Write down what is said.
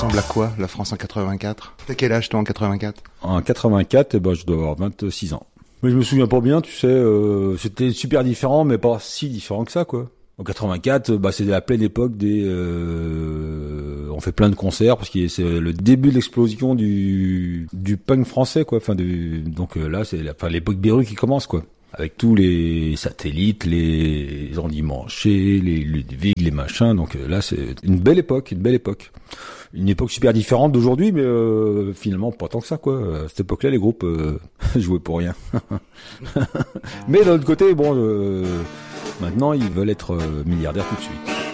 ressemble à quoi, la France en 84? T'as quel âge toi en 84? En 84, je dois avoir 26 ans. Mais je me souviens pas bien, tu sais, c'était super différent, mais pas si différent que ça, quoi. En 84, c'est la pleine époque des... on fait plein de concerts, parce que c'est le début de l'explosion du punk français, quoi. Donc là, c'est l'époque Beru qui commence, quoi. Avec tous les satellites, les endimanchés, les Ludwig, les machins. Donc là, c'est une belle époque. Une époque super différente d'aujourd'hui, mais finalement pas tant que ça, quoi. À cette époque-là, les groupes jouaient pour rien. Mais d'un autre côté, maintenant, ils veulent être milliardaires tout de suite.